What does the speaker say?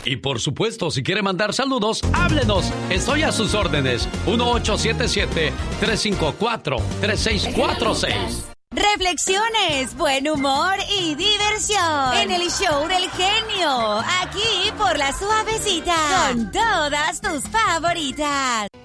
Y por supuesto, si quiere mandar saludos, háblenos. Estoy a sus órdenes. 1877-354-3646. Reflexiones, buen humor y diversión en el show del genio. Aquí por La Suavecita. Con todas tus favoritas.